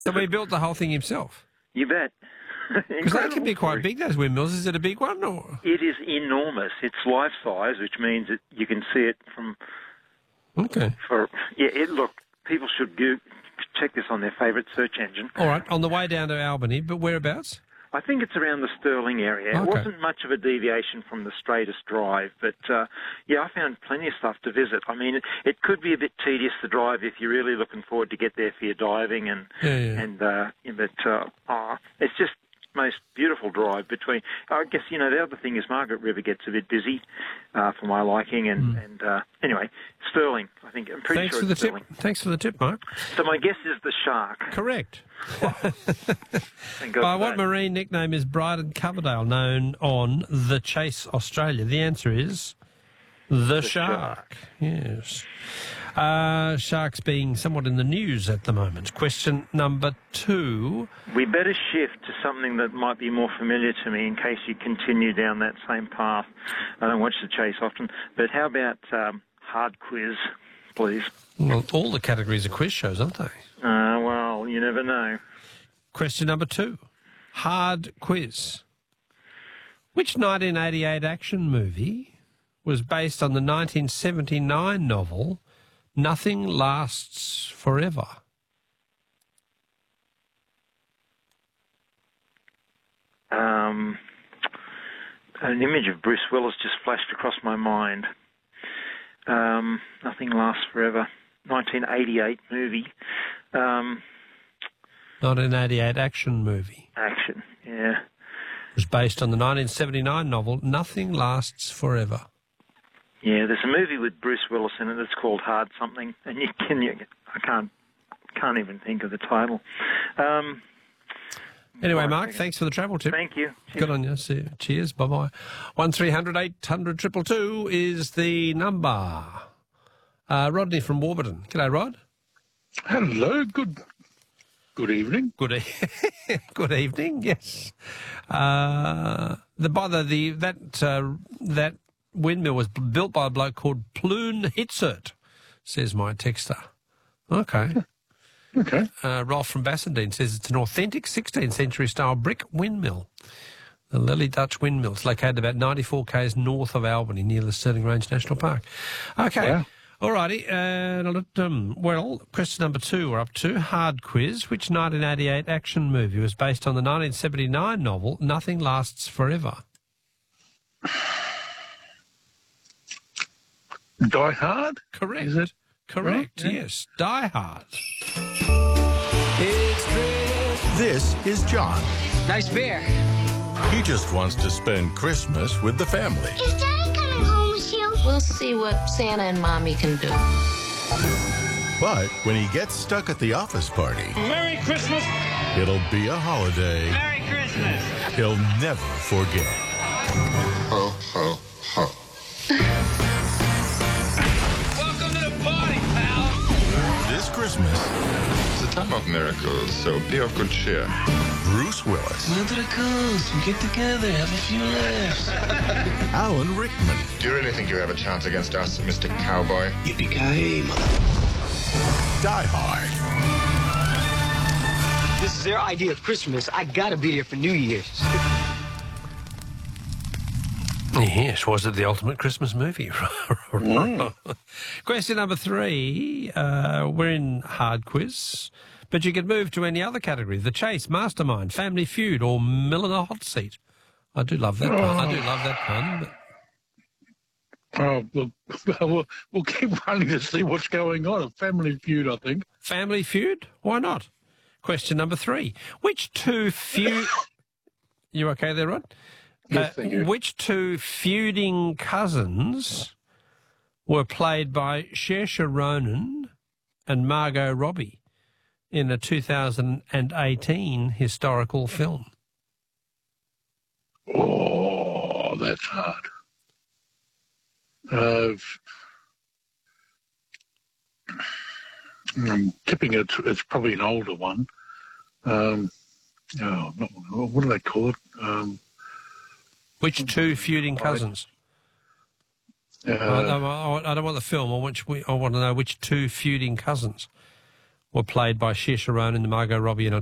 So he built the whole thing himself? You bet. Because they can be quite big, those windmills. Is it a big one? Or? It is enormous. It's life-size, which means that you can see it from... Okay. Look, people should check this on their favourite search engine. All right, on the way down to Albany, but whereabouts? I think it's around the Stirling area. Okay. It wasn't much of a deviation from the straightest drive, but I found plenty of stuff to visit. I mean, it could be a bit tedious to drive if you're really looking forward to get there for your diving, it's just most beautiful drive between. I guess the other thing is Margaret River gets a bit busy for my liking, anyway, Stirling. I think I'm pretty sure it's Stirling. Thanks for the tip, Mark. So my guess is the Shark. Correct. Thank God What marine nickname is Bryden Coverdale known on The Chase Australia? The answer is the Shark. Yes. Sharks being somewhat in the news at the moment. Question number 2. We better shift to something that might be more familiar to me in case you continue down that same path. I don't watch The Chase often, but how about Hard Quiz, please? Well, all the categories are quiz shows, aren't they? Well, you never know. Question number 2. Hard Quiz. Which 1988 action movie was based on the 1979 novel Nothing Lasts Forever? An image of Bruce Willis just flashed across my mind. Nothing Lasts Forever. 1988 movie. 1988 action movie. Action, yeah. It was based on the 1979 novel Nothing Lasts Forever. Yeah, there's a movie with Bruce Willis in it that's called Hard Something, and I can't even think of the title. Anyway, Mark, thanks for the travel tip. Thank you. Good on you. See you. Cheers. Bye-bye. 1300 800 222 is the number. Rodney from Warburton. G'day, Rod. Hello. Good evening. Good evening. Yes. That windmill was built by a bloke called Ploon Hitzert, says my texter. Okay. Okay. Rolf from Bassendean says it's an authentic 16th century style brick windmill. The Lely Dutch windmill. It's located about 94 k's north of Albany, near the Stirling Range National Park. Okay. Yeah. All righty. Question number 2 we're up to. Hard Quiz. Which 1988 action movie was based on the 1979 novel Nothing Lasts Forever? Die Hard? Correct. Is it? Correct, right? Yes. Die Hard. This is John. Nice beer. He just wants to spend Christmas with the family. Is Daddy coming home with you? We'll see what Santa and Mommy can do. But when he gets stuck at the office party... Merry Christmas! It'll be a holiday Merry Christmas! he'll never forget. Ho, ho, ho. Welcome to the party, pal! This Christmas, It's a time of miracles, so be of good cheer. Bruce Willis, Santa comes, we get together, have a few laughs. Alan Rickman, Do you really think you have a chance against us, Mr. Cowboy? Yippee-ki-yay, mother. Die Hard. This is their idea of Christmas. I gotta be here for New Year's. Yes, was it the ultimate Christmas movie? Question number 3. We're in Hard Quiz, but you could move to any other category. The Chase, Mastermind, Family Feud, or Mill in a Hot Seat. I do love that pun. I do love that pun. But... we'll keep running to see what's going on. A Family Feud, I think. Family Feud? Why not? Question number 3. Which two feud... You okay there, Rod? Yes, thank you. Which two feuding cousins were played by Saoirse Ronan and Margot Robbie in a 2018 historical film? Oh, that's hard. I'm tipping it's probably an older one. What do they call it? Which two feuding cousins? I don't want the film. I want to know which two feuding cousins were played by Saoirse Ronan in the Margot Robbie and